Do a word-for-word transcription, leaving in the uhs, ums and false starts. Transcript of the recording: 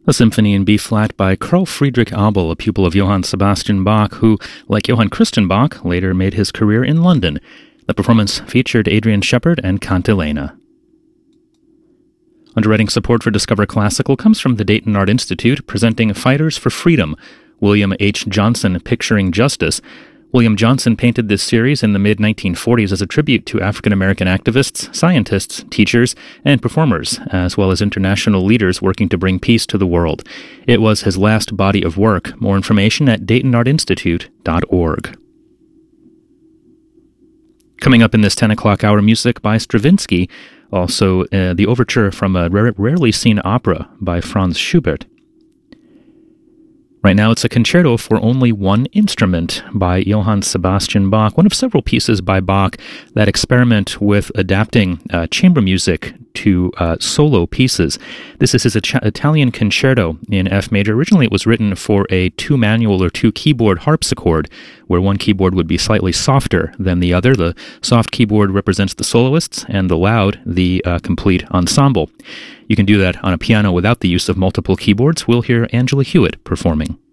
A symphony in B-flat by Carl Friedrich Abel, a pupil of Johann Sebastian Bach, who, like Johann Christian Bach, later made his career in London. The performance featured Adrian Shepard and Cantilena. Underwriting support for Discover Classical comes from the Dayton Art Institute, presenting Fighters for Freedom, William H. Johnson Picturing Justice. William Johnson painted this series in the mid nineteen forties as a tribute to African-American activists, scientists, teachers, and performers, as well as international leaders working to bring peace to the world. It was his last body of work. More information at dayton art institute dot org. Coming up in this ten o'clock hour, music by Stravinsky, also uh, the overture from a rare, rarely seen opera by Franz Schubert. Right now, it's a concerto for only one instrument by Johann Sebastian Bach, one of several pieces by Bach that experiment with adapting uh, chamber music to uh, solo pieces. This is his Ach- Italian concerto in F major. Originally, it was written for a two-manual or two-keyboard harpsichord, where one keyboard would be slightly softer than the other. The soft keyboard represents the soloists, and the loud, the uh, complete ensemble. You can do that on a piano without the use of multiple keyboards. We'll hear Angela Hewitt performing.